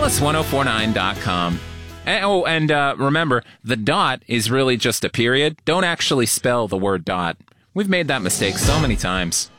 alice1049.com. And remember, the dot is really just a period. Don't actually spell the word dot. We've made that mistake so many times.